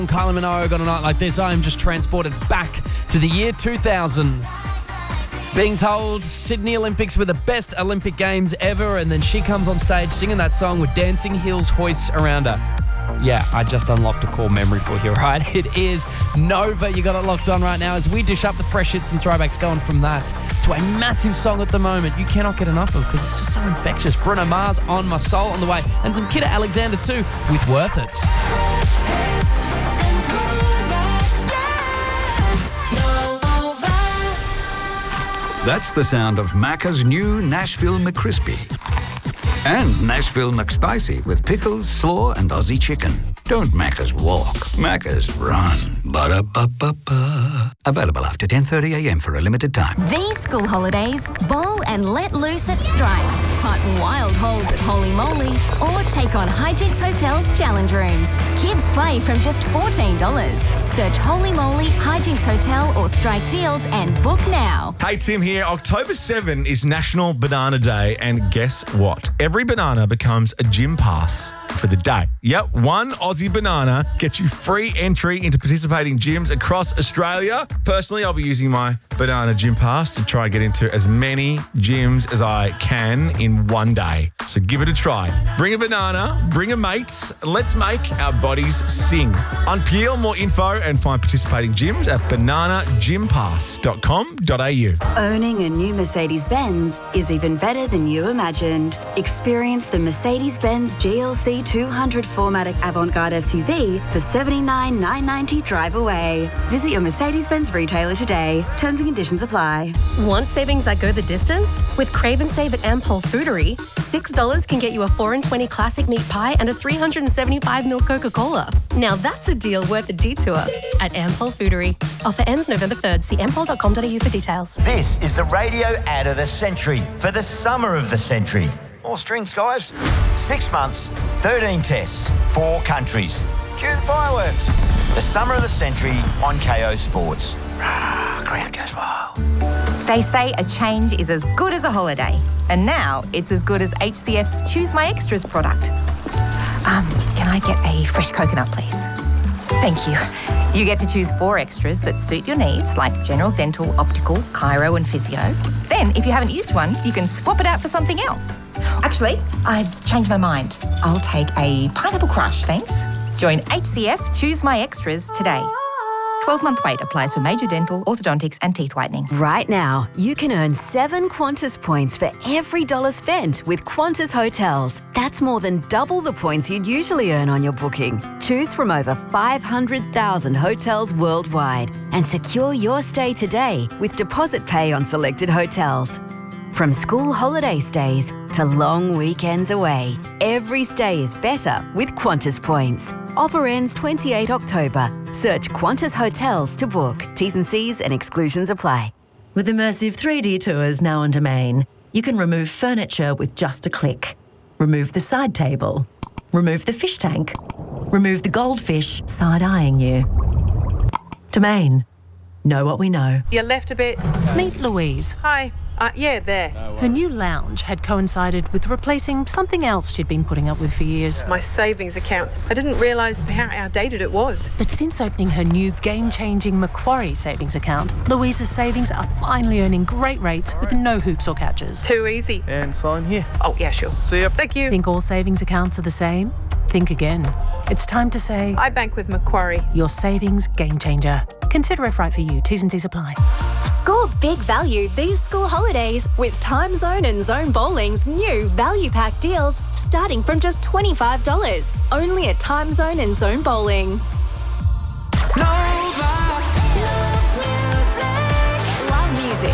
Kylie Minogue on a night like this, I am just transported back to the year 2000. Being told Sydney Olympics were the best Olympic Games ever, and then she comes on stage singing that song with dancing heels hoists around her. Yeah, I just unlocked a core memory for you, right? It is Nova. You got it locked on right now as we dish up the fresh hits and throwbacks, going from that to a massive song at the moment you cannot get enough of because it's just so infectious. Bruno Mars, On My Soul on the way, and some Kidda Alexander too with Worth It. That's the sound of Macca's new Nashville McCrispy. And Nashville McSpicy with pickles, slaw, and Aussie chicken. Don't Macca's walk, Macca's run. Ba-da-ba-ba-ba. Available after 10:30 a.m. for a limited time. These school holidays, bowl and let loose at Stripe. Hunt wild holes at Holy Moly or take on Hijinks Hotel's challenge rooms. Kids play from just $14. Search Holy Moly, Hijinks Hotel or Strike Deals and book now. Hey, Tim here. October 7 is National Banana Day, and guess what? Every banana becomes a gym pass for the day. Yep, one Aussie banana gets you free entry into participating gyms across Australia. Personally, I'll be using my banana gym pass to try and get into as many gyms as I can in one day. So give it a try. Bring a banana, bring a mate. Let's make our bodies sing. Unpeel more info and find participating gyms at bananagympass.com.au. Owning a new Mercedes-Benz is even better than you imagined. Experience the Mercedes-Benz GLC 200 4MATIC Avant-Garde SUV for $79,990 drive away. Visit your Mercedes-Benz retailer today. Terms and conditions apply. Want savings that go the distance? With Crave and Save at Ampol Foodery, $6 can get you a 4 and 20 classic meat pie and a 375ml Coca-Cola. Now that's a deal worth a detour at Ampol Foodery. Offer ends November 3rd. See ampol.com.au for details. This is the radio ad of the century for the summer of the century. More strings, guys. 6 months, 13 tests, 4 countries. Cue the fireworks. The summer of the century on KO Sports. Rah, crowd goes wild. They say a change is as good as a holiday. And now it's as good as HCF's Choose My Extras product. Can I get a fresh coconut, please? Thank you. You get to choose 4 extras that suit your needs, like general dental, optical, chiro, and physio. Then, if you haven't used one, you can swap it out for something else. Actually, I've changed my mind. I'll take a pineapple crush, thanks. Join HCF Choose My Extras today. 12-month wait applies for major dental, orthodontics, and teeth whitening. Right now, you can earn 7 Qantas points for every $1 spent with Qantas Hotels. That's more than double the points you'd usually earn on your booking. Choose from over 500,000 hotels worldwide and secure your stay today with deposit pay on selected hotels. From school holiday stays to long weekends away, every stay is better with Qantas points. Offer ends 28 October. Search Qantas Hotels to book. T's and C's and exclusions apply. With immersive 3D tours now on Domain, you can remove furniture with just a click. Remove the side table. Remove the fish tank. Remove the goldfish side-eyeing you. Domain. Know what we know. You left a bit. Meet Louise. Hi. Yeah, there. Her new lounge had coincided with replacing something else she'd been putting up with for years. My savings account. I didn't realise how outdated it was. But since opening her new game-changing Macquarie savings account, Louise's savings are finally earning great rates with no hoops or catches. Too easy. And sign here. Oh, yeah, sure. See ya. Thank you. Think all savings accounts are the same? Think again. It's time to say... I bank with Macquarie. Your savings game changer. Consider if right for you. T's and C's apply. Score big value these school holidays with Time Zone and Zone Bowling's new value pack deals starting from just $25. Only at Time Zone and Zone Bowling. No